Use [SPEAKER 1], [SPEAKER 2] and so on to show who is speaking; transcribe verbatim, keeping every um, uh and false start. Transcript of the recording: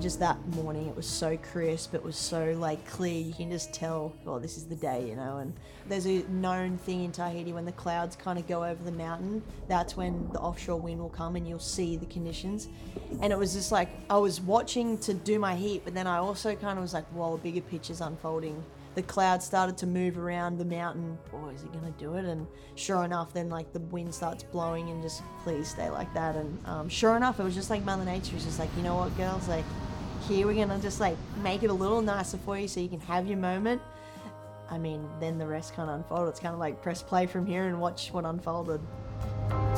[SPEAKER 1] just that morning, it was so crisp, it was so like clear, you can just tell, well, this is the day, you know. And there's a known thing in Tahiti, when the clouds kind of go over the mountain, that's when the offshore wind will come and you'll see the conditions. And it was just like, I was watching to do my heat, but then I also kind of was like, well, a bigger picture's unfolding. The clouds started to move around the mountain. Oh, is he gonna do it? And sure enough, then like the wind starts blowing and just please stay like that. And um, sure enough, it was just like Mother Nature was just like, you know what, girls, like here we're gonna just like make it a little nicer for you so you can have your moment. I mean, then the rest kind of unfolded. It's kind of like press play from here and watch what unfolded.